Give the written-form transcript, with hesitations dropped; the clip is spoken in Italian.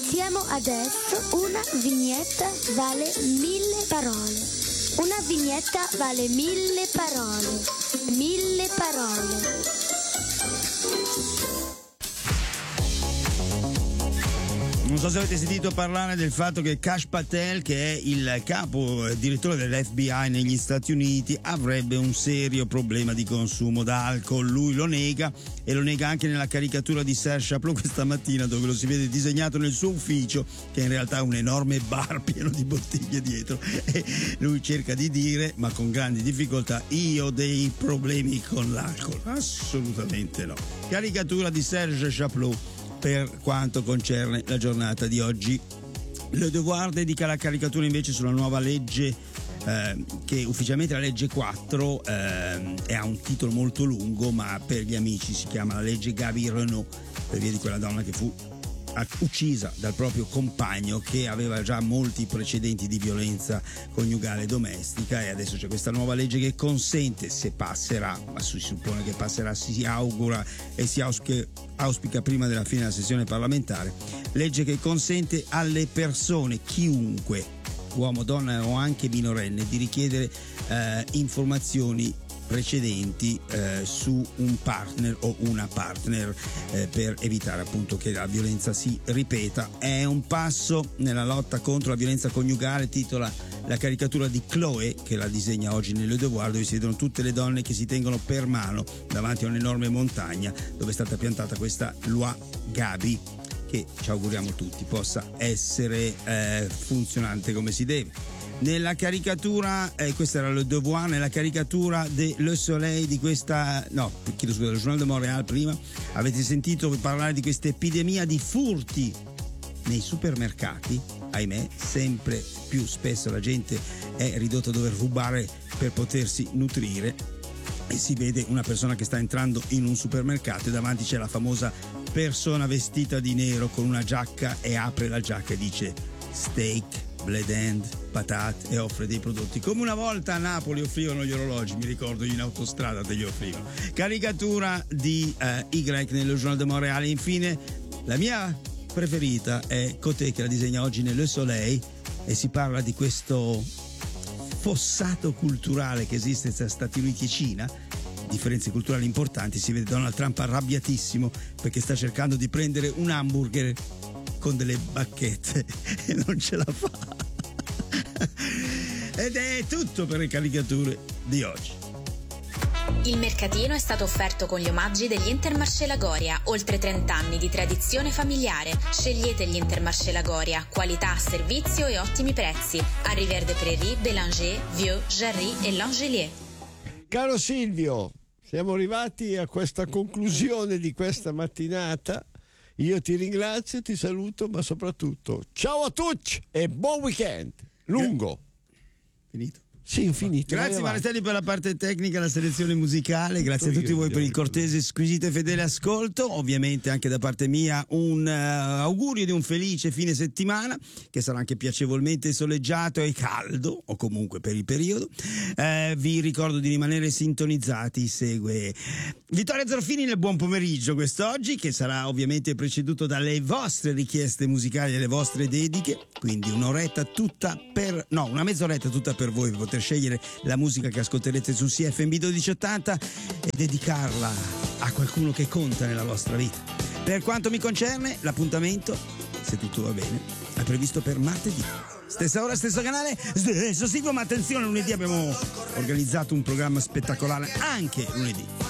Iniziamo adesso. Una vignetta vale 1000 parole. Una vignetta vale 1000 parole. 1000 parole. Non so se avete sentito parlare del fatto che Kash Patel, che è il capo direttore dell'FBI negli Stati Uniti, avrebbe un serio problema di consumo d'alcol. Lui lo nega, e lo nega anche nella caricatura di Serge Chaplot questa mattina, dove lo si vede disegnato nel suo ufficio, che in realtà è un enorme bar pieno di bottiglie dietro, e lui cerca di dire, ma con grandi difficoltà: io ho dei problemi con l'alcol. Assolutamente no. Caricatura di Serge Chaplot per quanto concerne la giornata di oggi. Le Devoir dedica la caricatura invece sulla nuova legge, che ufficialmente è la legge 4, e ha un titolo molto lungo, ma per gli amici si chiama la legge Gaby Renault, per via di quella donna che fu uccisa dal proprio compagno, che aveva già molti precedenti di violenza coniugale domestica, e adesso c'è questa nuova legge che consente, se passerà, ma si suppone che passerà, si augura e si auspica prima della fine della sessione parlamentare, legge che consente alle persone, chiunque, uomo, donna o anche minorenne, di richiedere informazioni precedenti su un partner o una partner, per evitare appunto che la violenza si ripeta. È un passo nella lotta contro la violenza coniugale, titola la caricatura di Chloé, che la disegna oggi nelle Devoir, dove si vedono tutte le donne che si tengono per mano davanti a un'enorme montagna dove è stata piantata questa Loi Gaby, che ci auguriamo tutti possa essere funzionante come si deve. Nella caricatura, questa era Le Devoir, nella caricatura de Le Soleil di questa, no, chiedo scusa, del Journal de Montréal prima, avete sentito parlare di questa epidemia di furti nei supermercati. Ahimè, sempre più spesso la gente è ridotta a dover rubare per potersi nutrire, e si vede una persona che sta entrando in un supermercato e davanti c'è la famosa persona vestita di nero con una giacca, e apre la giacca e dice steak, bled end, patate, e offre dei prodotti come una volta a Napoli offrivano gli orologi, mi ricordo, in autostrada te li offrivano. Caricatura di Y nello Journal de Montréal. E infine la mia preferita è Coté, che la disegna oggi nel Le Soleil, e si parla di questo fossato culturale che esiste tra Stati Uniti e Cina, differenze culturali importanti. Si vede Donald Trump arrabbiatissimo perché sta cercando di prendere un hamburger con delle bacchette e non ce la fa. Ed è tutto per le caricature di oggi. Il mercatino è stato offerto con gli omaggi degli Intermarché Lagoria, oltre 30 anni di tradizione familiare. Scegliete gli Intermarché Lagoria, qualità, servizio e ottimi prezzi. A Rivière des Prairies, Bélanger, Vieux, Jarry e Langelier. Caro Silvio, siamo arrivati a questa conclusione di questa mattinata. Io ti ringrazio, ti saluto, ma soprattutto ciao a tutti e buon weekend. Lungo. Finito? Sì, infinito. Grazie Martelli per la parte tecnica, la selezione musicale, grazie a tutti voi per il cortese, squisito e fedele ascolto. Ovviamente anche da parte mia un augurio di un felice fine settimana, che sarà anche piacevolmente soleggiato e caldo, o comunque per il periodo. Vi ricordo di rimanere sintonizzati. Segue Vittorio Zorfini nel buon pomeriggio quest'oggi, che sarà ovviamente preceduto dalle vostre richieste musicali e le vostre dediche, quindi una mezz'oretta tutta per voi, per poter scegliere la musica che ascolterete su CFM 1280 e dedicarla a qualcuno che conta nella vostra vita. Per quanto mi concerne, l'appuntamento, se tutto va bene, è previsto per martedì. Stessa ora, stesso canale, stesso sito, ma attenzione, lunedì abbiamo organizzato un programma spettacolare anche lunedì.